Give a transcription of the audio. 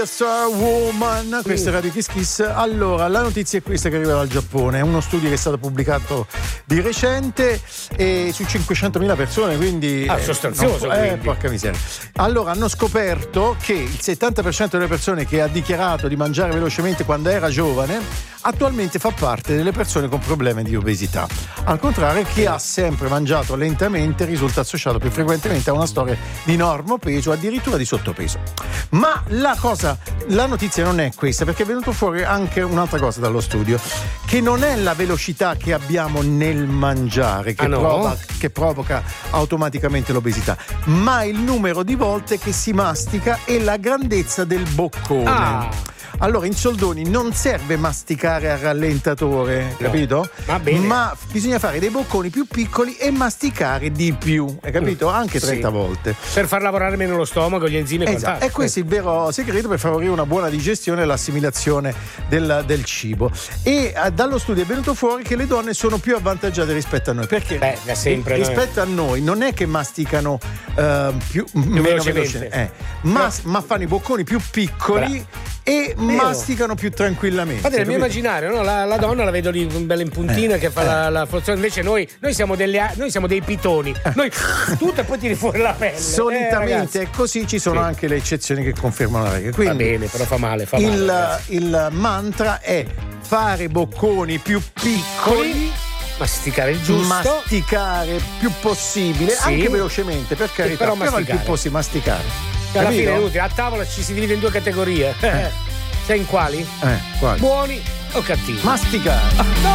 Woman, questa è Radio Kiss Kiss. Allora, la notizia è questa che arriva dal Giappone. È uno studio che è stato pubblicato di recente e su 500.000 persone, quindi sostanzioso. Porca miseria. Allora, hanno scoperto che il 70% delle persone che ha dichiarato di mangiare velocemente quando era giovane attualmente fa parte delle persone con problemi di obesità. Al contrario, chi ha sempre mangiato lentamente risulta associato più frequentemente a una storia di normopeso, addirittura di sottopeso. Ma la notizia non è questa, perché è venuto fuori anche un'altra cosa dallo studio, che non è la velocità che abbiamo nel mangiare che provoca automaticamente l'obesità, ma il numero di volte che si mastica e la grandezza del boccone. Allora, in soldoni non serve masticare a rallentatore, capito? Va bene. Ma bisogna fare dei bocconi più piccoli e masticare di più, hai capito? Anche 30 volte. Per far lavorare meno lo stomaco, gli enzimi e quant'altro. E questo è il vero segreto per favorire una buona digestione e l'assimilazione del cibo. E dallo studio è venuto fuori che le donne sono più avvantaggiate rispetto a noi. Perché? Da sempre. Rispetto a noi non è che masticano meno velocemente, ma fanno i bocconi più piccoli e masticano più tranquillamente. Infatti nel mio immaginario, no? La donna la vedo lì bella in puntina che fa la funzione, invece noi siamo dei pitoni, noi tutto e poi tiri fuori la pelle. Solitamente è così, ci sono anche le eccezioni che confermano la regola. Quindi va bene, però fa male. Il mantra è fare bocconi più piccoli, masticare il giusto, masticare più possibile, anche velocemente, per carità, però il più possibile masticare. Alla fine è inutile, a tavola ci si divide in due categorie. Sai in quali? Quali? Buoni o cattivi? Masticare.